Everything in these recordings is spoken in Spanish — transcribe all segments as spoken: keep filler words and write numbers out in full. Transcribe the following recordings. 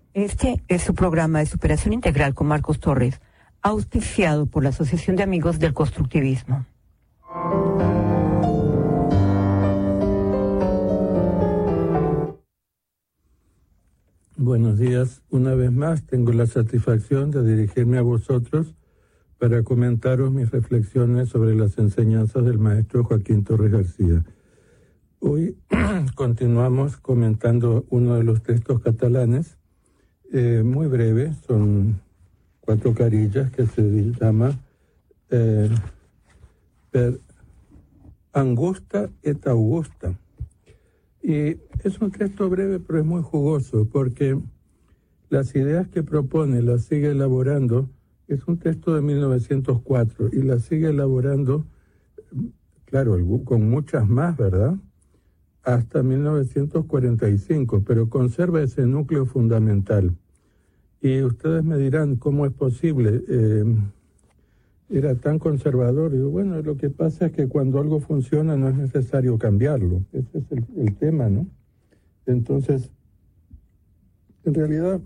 Este es su programa de superación integral con Marcos Torres, auspiciado por la Asociación de Amigos del Constructivismo. Buenos días. Una vez más tengo la satisfacción de dirigirme a vosotros para comentaros mis reflexiones sobre las enseñanzas del maestro Joaquín Torres García. Hoy continuamos comentando uno de los textos catalanes, eh, muy breve, son cuatro carillas, que se llama eh, Per Angusta et Augusta. Y es un texto breve, pero es muy jugoso, porque las ideas que propone las sigue elaborando. Es un texto de mil novecientos cuatro y las sigue elaborando, claro, con muchas más, ¿verdad?, hasta mil novecientos cuarenta y cinco, pero conserva ese núcleo fundamental. Y ustedes me dirán, ¿cómo es posible? Eh, era tan conservador. Y bueno, lo que pasa es que cuando algo funciona no es necesario cambiarlo. Ese es el, el tema, ¿no? Entonces, en realidad,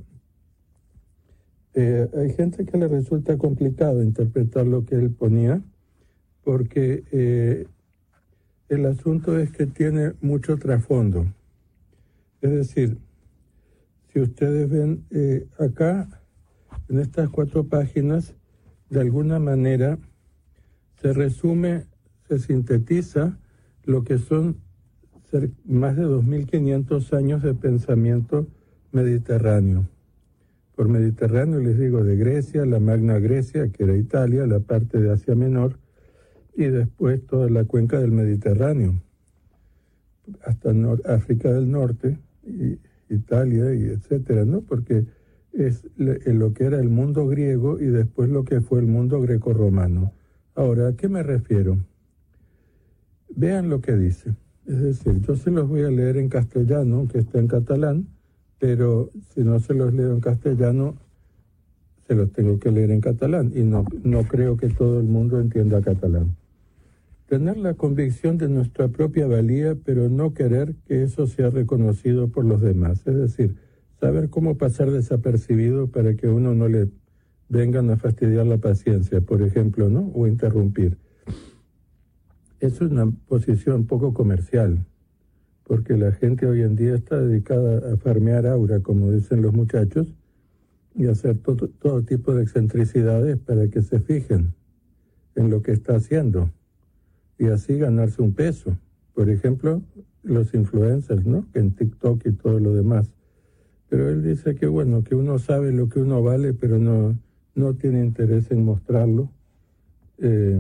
eh, hay gente que le resulta complicado interpretar lo que él ponía, porque eh, el asunto es que tiene mucho trasfondo. Es decir, si ustedes ven eh, acá, en estas cuatro páginas, de alguna manera se resume, se sintetiza lo que son ser, más de dos mil quinientos años de pensamiento mediterráneo. Por Mediterráneo les digo de Grecia, la Magna Grecia, que era Italia, la parte de Asia Menor, y después toda la cuenca del Mediterráneo, hasta Nor- África del Norte, y Italia, y etcétera, ¿no? Porque es lo que era el mundo griego y después lo que fue el mundo grecorromano. Ahora, ¿a qué me refiero? Vean lo que dice. Es decir, yo se los voy a leer en castellano, que está en catalán, pero si no se los leo en castellano, se los tengo que leer en catalán, y no, no creo que todo el mundo entienda catalán. Tener la convicción de nuestra propia valía, pero no querer que eso sea reconocido por los demás. Es decir, saber cómo pasar desapercibido para que uno no le vengan a fastidiar la paciencia, por ejemplo, ¿no? O interrumpir. Es una posición poco comercial, porque la gente hoy en día está dedicada a farmear aura, como dicen los muchachos, y hacer todo, todo tipo de excentricidades para que se fijen en lo que está haciendo y así ganarse un peso. Por ejemplo, los influencers, ¿no? Que en TikTok y todo lo demás. Pero él dice que bueno, que uno sabe lo que uno vale, pero no, no tiene interés en mostrarlo. Eh,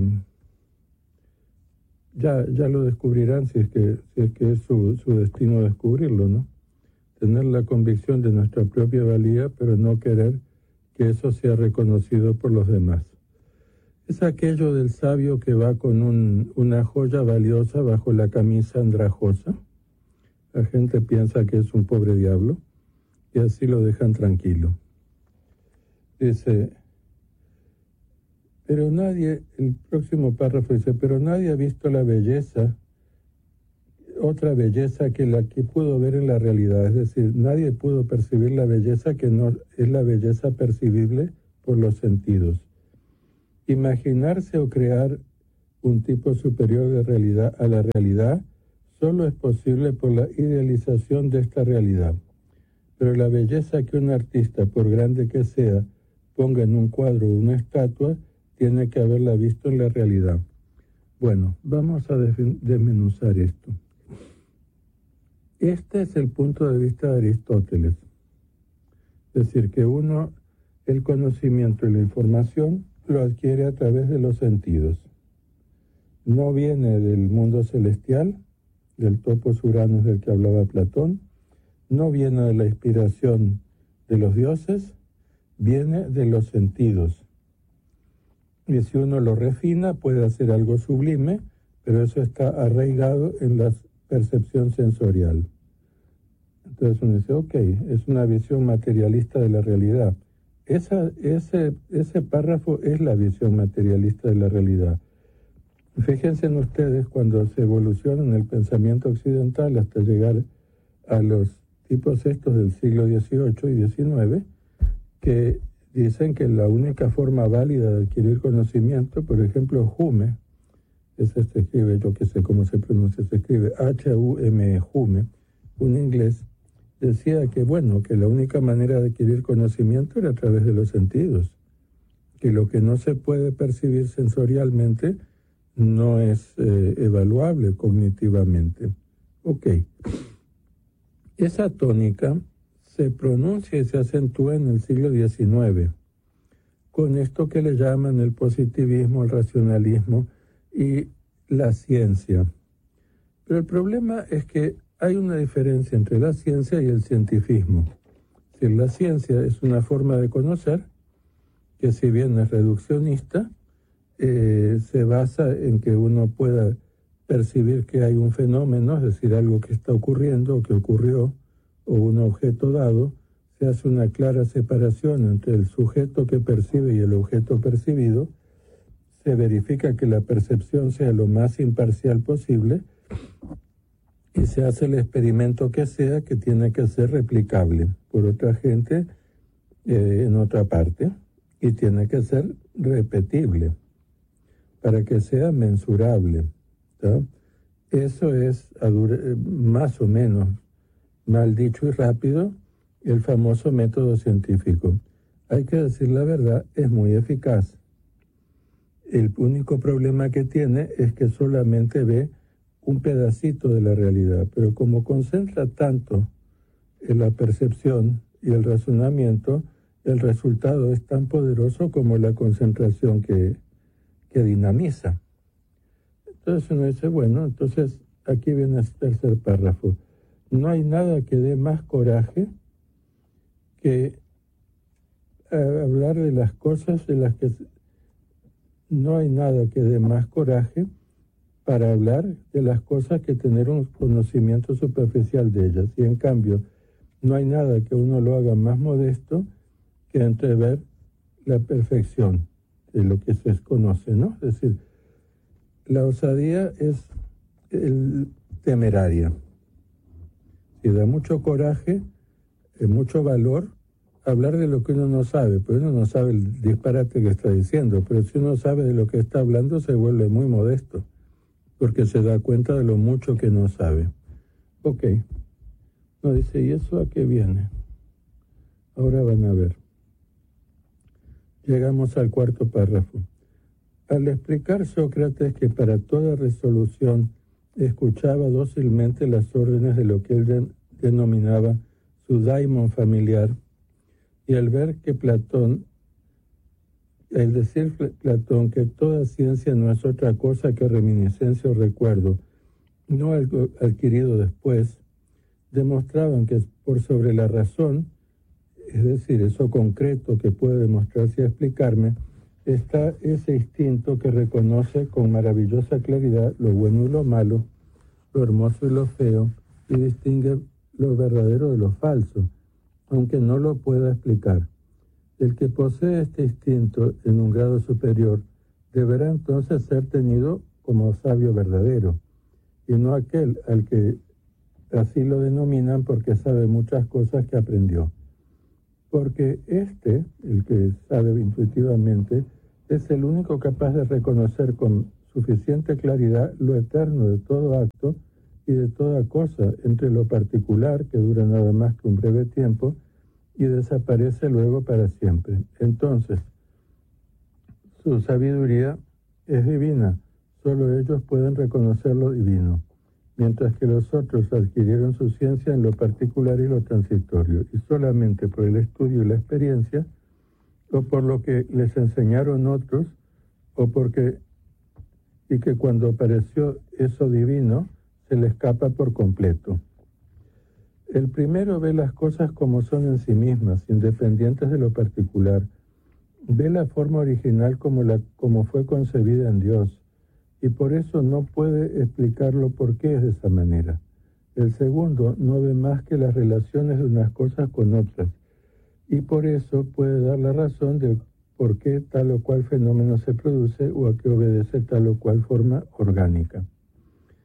ya, ya lo descubrirán si es que, si es, que es su, su destino descubrirlo, ¿no? Tener la convicción de nuestra propia valía, pero no querer que eso sea reconocido por los demás. Es aquello del sabio que va con un, una joya valiosa bajo la camisa andrajosa. La gente piensa que es un pobre diablo y así lo dejan tranquilo. Dice, pero nadie, el próximo párrafo dice, pero nadie ha visto la belleza, otra belleza que la que pudo ver en la realidad. Es decir, nadie pudo percibir la belleza que no es la belleza percibible por los sentidos. Imaginarse o crear un tipo superior de realidad a la realidad solo es posible por la idealización de esta realidad. Pero la belleza que un artista, por grande que sea, ponga en un cuadro o una estatua, tiene que haberla visto en la realidad. Bueno, vamos a desmenuzar esto. Este es el punto de vista de Aristóteles. Es decir, que uno, el conocimiento y la información lo adquiere a través de los sentidos. No viene del mundo celestial, del topos Uranus del que hablaba Platón, no viene de la inspiración de los dioses, viene de los sentidos. Y si uno lo refina, puede hacer algo sublime, pero eso está arraigado en la percepción sensorial. Entonces uno dice, ok, es una visión materialista de la realidad. Esa, ese, ese párrafo es la visión materialista de la realidad. Fíjense en ustedes cuando se evoluciona en el pensamiento occidental hasta llegar a los tipos estos del siglo dieciocho y diecinueve, que dicen que la única forma válida de adquirir conocimiento, por ejemplo, Hume, ese se escribe, yo que sé cómo se pronuncia, se escribe H U M E, Hume, un inglés, decía que, bueno, que la única manera de adquirir conocimiento era a través de los sentidos, que lo que no se puede percibir sensorialmente no es eh, evaluable cognitivamente. Ok. Esa tónica se pronuncia y se acentúa en el siglo diecinueve, con esto que le llaman el positivismo, el racionalismo y la ciencia. Pero el problema es que hay una diferencia entre la ciencia y el cientifismo. Si la ciencia es una forma de conocer, que si bien es reduccionista, eh, se basa en que uno pueda percibir que hay un fenómeno, es decir, algo que está ocurriendo o que ocurrió, o un objeto dado, se hace una clara separación entre el sujeto que percibe y el objeto percibido, se verifica que la percepción sea lo más imparcial posible y se hace el experimento que sea, que tiene que ser replicable por otra gente eh, en otra parte, y tiene que ser repetible para que sea mensurable, ¿tá? Eso es más o menos, mal dicho y rápido, el famoso método científico. Hay que decir la verdad, es muy eficaz. El único problema que tiene es que solamente ve un pedacito de la realidad, pero como concentra tanto en la percepción y el razonamiento, el resultado es tan poderoso como la concentración que, que dinamiza. Entonces uno dice, bueno, entonces aquí viene el tercer párrafo. No hay nada que dé más coraje que eh, hablar de las cosas de las que... No hay nada que dé más coraje para hablar de las cosas que tener un conocimiento superficial de ellas. Y en cambio, no hay nada que uno lo haga más modesto que entrever la perfección de lo que se conoce, ¿no? Es decir, la osadía es el temeraria. Y da mucho coraje, eh, mucho valor, hablar de lo que uno no sabe, pero uno no sabe el disparate que está diciendo, pero si uno sabe de lo que está hablando se vuelve muy modesto, porque se da cuenta de lo mucho que no sabe. Ok, no dice, ¿y eso a qué viene? Ahora van a ver. Llegamos al cuarto párrafo. Al explicar Sócrates que para toda resolución escuchaba dócilmente las órdenes de lo que él de, denominaba su daimon familiar, y al ver que Platón, al decir Platón que toda ciencia no es otra cosa que reminiscencia o recuerdo, no algo adquirido después, demostraban que por sobre la razón, es decir, eso concreto que puede demostrarse y explicarme, está ese instinto que reconoce con maravillosa claridad lo bueno y lo malo, lo hermoso y lo feo, y distingue lo verdadero de lo falso, aunque no lo pueda explicar. El que posee este instinto en un grado superior deberá entonces ser tenido como sabio verdadero, y no aquel al que así lo denominan porque sabe muchas cosas que aprendió. Porque este, el que sabe intuitivamente, es el único capaz de reconocer con suficiente claridad lo eterno de todo acto y de toda cosa, entre lo particular, que dura nada más que un breve tiempo, y desaparece luego para siempre. Entonces, su sabiduría es divina, solo ellos pueden reconocer lo divino, mientras que los otros adquirieron su ciencia en lo particular y lo transitorio, y solamente por el estudio y la experiencia, o por lo que les enseñaron otros, o porque, y que cuando apareció eso divino, se le escapa por completo. El primero ve las cosas como son en sí mismas, independientes de lo particular. Ve la forma original como, la, como fue concebida en Dios, y por eso no puede explicarlo por qué es de esa manera. El segundo no ve más que las relaciones de unas cosas con otras, y por eso puede dar la razón de por qué tal o cual fenómeno se produce o a qué obedece tal o cual forma orgánica.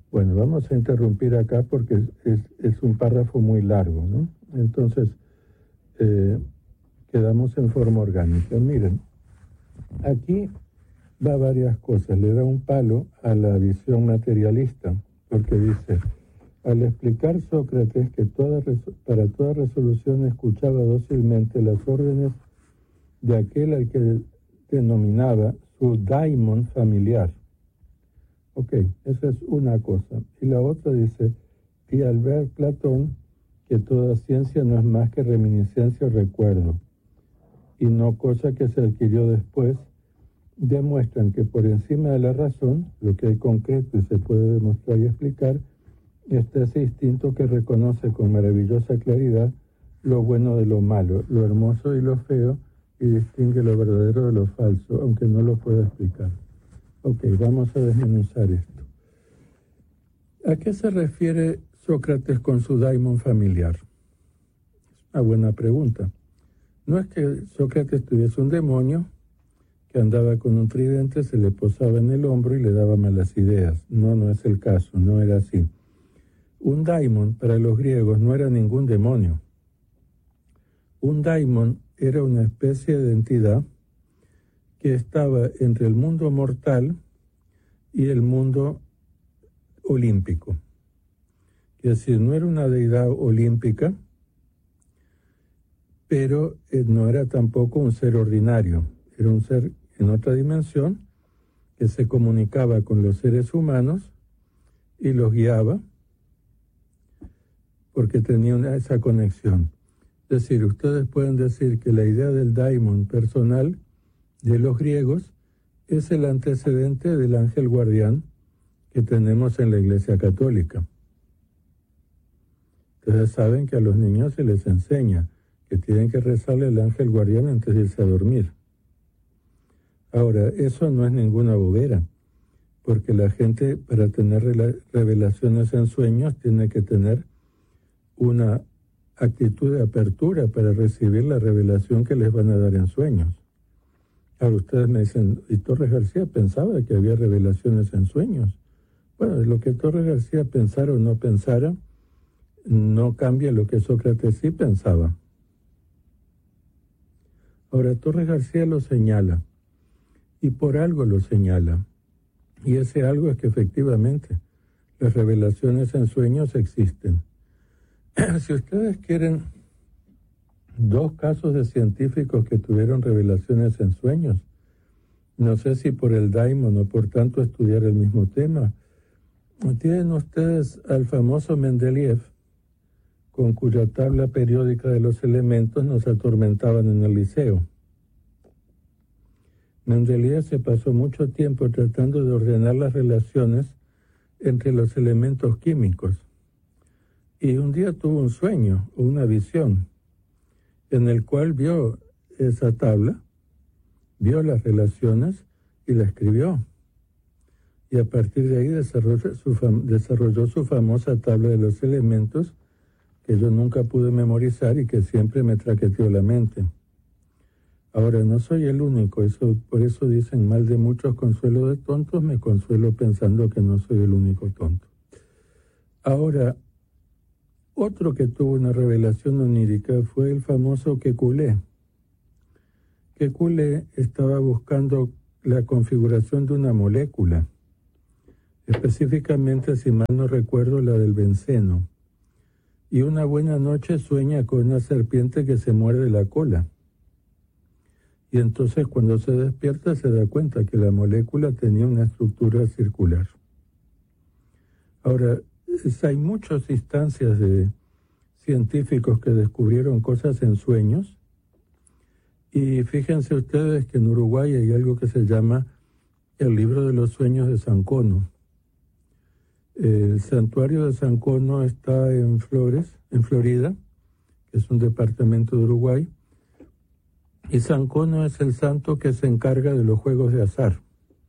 Bueno, vamos a interrumpir acá porque es, es, es un párrafo muy largo, ¿no? Entonces, eh, quedamos en forma orgánica. Miren, aquí va varias cosas. Le da un palo a la visión materialista, porque dice, al explicar Sócrates que toda, para toda resolución escuchaba dócilmente las órdenes de aquel al que denominaba su daimon familiar. Ok, esa es una cosa. Y la otra dice, y al ver Platón que toda ciencia no es más que reminiscencia o recuerdo, y no cosa que se adquirió después, demuestran que por encima de la razón, lo que hay concreto y se puede demostrar y explicar, está ese instinto que reconoce con maravillosa claridad lo bueno de lo malo, lo hermoso y lo feo, y distingue lo verdadero de lo falso, aunque no lo pueda explicar. Ok, vamos a desmenuzar esto. ¿A qué se refiere Sócrates con su daimon familiar? Es una buena pregunta. No es que Sócrates tuviese un demonio que andaba con un tridente, se le posaba en el hombro y le daba malas ideas. No, no es el caso, no era así. Un daimon para los griegos no era ningún demonio. Un daimon era una especie de entidad que estaba entre el mundo mortal y el mundo olímpico. Es decir, no era una deidad olímpica, pero eh, no era tampoco un ser ordinario. Era un ser en otra dimensión que se comunicaba con los seres humanos y los guiaba porque tenía una, esa conexión. Es decir, ustedes pueden decir que la idea del daimon personal de los griegos es el antecedente del ángel guardián que tenemos en la Iglesia Católica. Ustedes saben que a los niños se les enseña que tienen que rezarle al ángel guardián antes de irse a dormir. Ahora, eso no es ninguna bobera, porque la gente para tener revelaciones en sueños tiene que tener una actitud de apertura para recibir la revelación que les van a dar en sueños. Ahora ustedes me dicen, ¿y Torres García pensaba que había revelaciones en sueños? Bueno, lo que Torres García pensara o no pensara no cambia lo que Sócrates sí pensaba. Ahora, Torres García lo señala, y por algo lo señala. Y ese algo es que efectivamente las revelaciones en sueños existen. Si ustedes quieren dos casos de científicos que tuvieron revelaciones en sueños, no sé si por el daimon o por tanto estudiar el mismo tema, tienen ustedes al famoso Mendeleev, con cuya tabla periódica de los elementos nos atormentaban en el liceo. Mendeleev se pasó mucho tiempo tratando de ordenar las relaciones entre los elementos químicos. Y un día tuvo un sueño o una visión en el cual vio esa tabla, vio las relaciones y la escribió. Y a partir de ahí desarrolló su, fam- desarrolló su famosa tabla de los elementos que yo nunca pude memorizar y que siempre me traqueteó la mente. Ahora, no soy el único, eso, por eso dicen mal de muchos consuelo de tontos, me consuelo pensando que no soy el único tonto. Ahora, otro que tuvo una revelación onírica fue el famoso Kekulé. Kekulé estaba buscando la configuración de una molécula, específicamente, si mal no recuerdo, la del benceno. Y una buena noche sueña con una serpiente que se muerde la cola. Y entonces cuando se despierta se da cuenta que la molécula tenía una estructura circular. Ahora, hay muchas instancias de científicos que descubrieron cosas en sueños. Y fíjense ustedes que en Uruguay hay algo que se llama el libro de los sueños de San Cono. El santuario de San Cono está en Flores, en Florida, que es un departamento de Uruguay. Y San Cono es el santo que se encarga de los juegos de azar.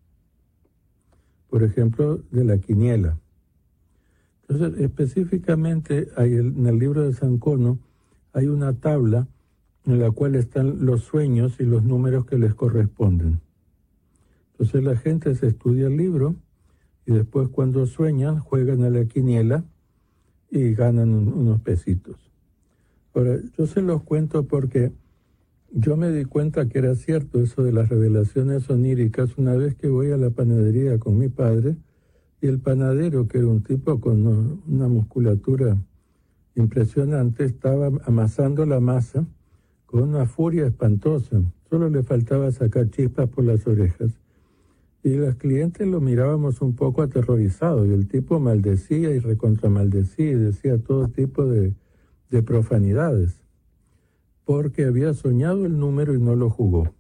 Por ejemplo, de la quiniela. Entonces, específicamente, hay el, en el libro de San Cono hay una tabla en la cual están los sueños y los números que les corresponden. Entonces la gente se estudia el libro y después cuando sueñan juegan a la quiniela y ganan un, unos pesitos. Ahora, yo se los cuento porque yo me di cuenta que era cierto eso de las revelaciones oníricas una vez que voy a la panadería con mi padre, y el panadero, que era un tipo con una musculatura impresionante, estaba amasando la masa con una furia espantosa. Solo le faltaba sacar chispas por las orejas. Y los clientes lo mirábamos un poco aterrorizados, y el tipo maldecía y recontramaldecía y decía todo tipo de, de profanidades, porque había soñado el número y no lo jugó.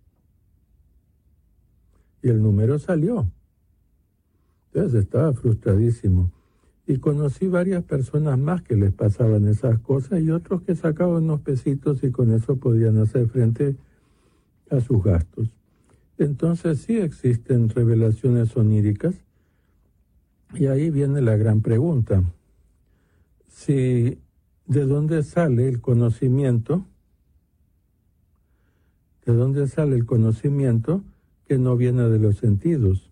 Y el número salió. Entonces estaba frustradísimo. Y conocí varias personas más que les pasaban esas cosas y otros que sacaban unos pesitos y con eso podían hacer frente a sus gastos. Entonces sí existen revelaciones oníricas y ahí viene la gran pregunta. Si ¿de dónde sale el conocimiento? ¿De dónde sale el conocimiento que no viene de los sentidos?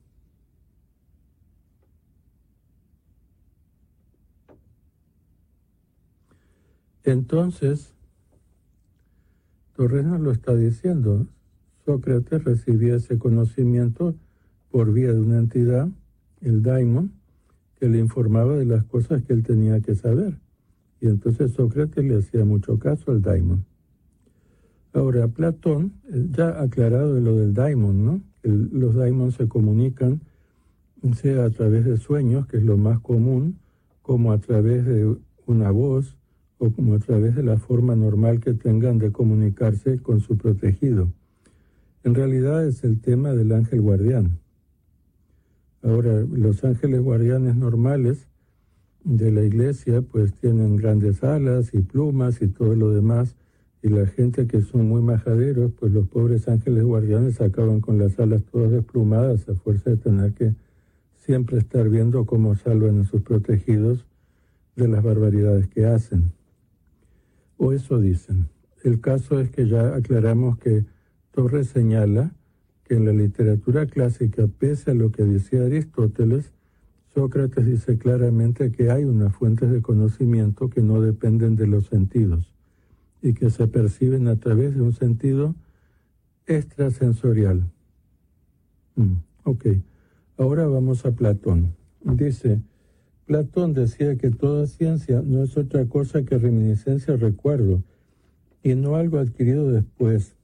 Entonces, Torres nos lo está diciendo. Sócrates recibía ese conocimiento por vía de una entidad, el daimon, que le informaba de las cosas que él tenía que saber. Y entonces Sócrates le hacía mucho caso al daimon. Ahora, Platón, ya aclarado de lo del daimon, ¿no? El, los daimons se comunican, sea a través de sueños, que es lo más común, como a través de una voz, o como a través de la forma normal que tengan de comunicarse con su protegido. En realidad es el tema del ángel guardián. Ahora, los ángeles guardianes normales de la iglesia pues tienen grandes alas y plumas y todo lo demás, y la gente que son muy majaderos, pues los pobres ángeles guardianes acaban con las alas todas desplumadas a fuerza de tener que siempre estar viendo cómo salvan a sus protegidos de las barbaridades que hacen. O eso dicen. El caso es que ya aclaramos que Torres señala que en la literatura clásica, pese a lo que decía Aristóteles, Sócrates dice claramente que hay unas fuentes de conocimiento que no dependen de los sentidos y que se perciben a través de un sentido extrasensorial. Mm, ok, ahora vamos a Platón. Dice, Platón decía que toda ciencia no es otra cosa que reminiscencia o recuerdo, y no algo adquirido después.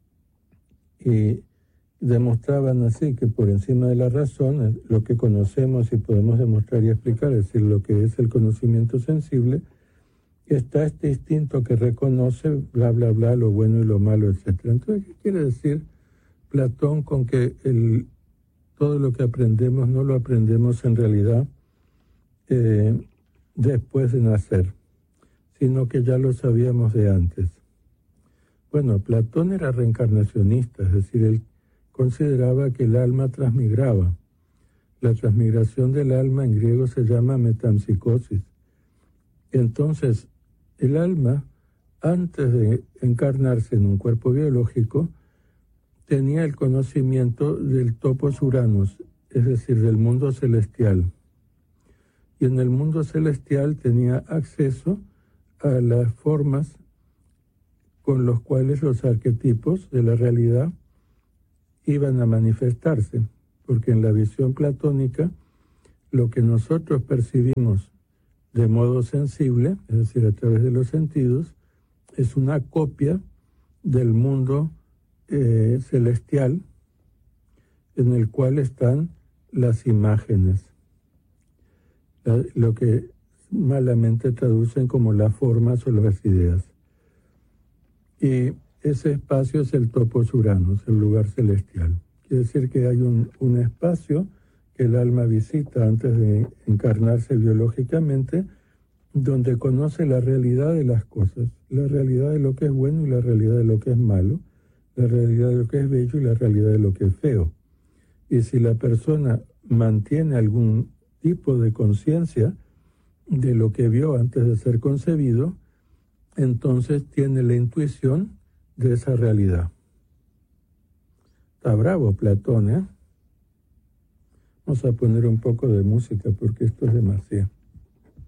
Y demostraban así que por encima de la razón, lo que conocemos y podemos demostrar y explicar, es decir, lo que es el conocimiento sensible, está este instinto que reconoce, bla, bla, bla, lo bueno y lo malo, etcétera. Entonces, ¿qué quiere decir Platón con que el, todo lo que aprendemos no lo aprendemos en realidad eh, después de nacer, sino que ya lo sabíamos de antes? Bueno, Platón era reencarnacionista, es decir, él consideraba que el alma transmigraba. La transmigración del alma en griego se llama metempsicosis. Entonces, el alma, antes de encarnarse en un cuerpo biológico, tenía el conocimiento del topos Uranus, es decir, del mundo celestial. Y en el mundo celestial tenía acceso a las formas con los cuales los arquetipos de la realidad iban a manifestarse, porque en la visión platónica lo que nosotros percibimos de modo sensible, es decir, a través de los sentidos, es una copia del mundo eh, celestial en el cual están las imágenes, la, lo que malamente traducen como las formas o las ideas. Y ese espacio es el topos Uranus, el lugar celestial. Quiere decir que hay un, un espacio que el alma visita antes de encarnarse biológicamente, donde conoce la realidad de las cosas, la realidad de lo que es bueno y la realidad de lo que es malo, la realidad de lo que es bello y la realidad de lo que es feo. Y si la persona mantiene algún tipo de conciencia de lo que vio antes de ser concebido, entonces tiene la intuición de esa realidad. Está bravo Platón, ¿eh? Vamos a poner un poco de música porque esto es demasiado.